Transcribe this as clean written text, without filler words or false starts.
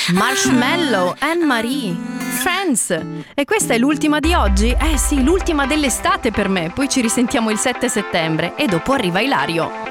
Marshmallow, Anne-Marie, Friends. E questa è l'ultima di oggi? Sì, l'ultima dell'estate per me. Poi ci risentiamo il 7 settembre e dopo arriva Ilario.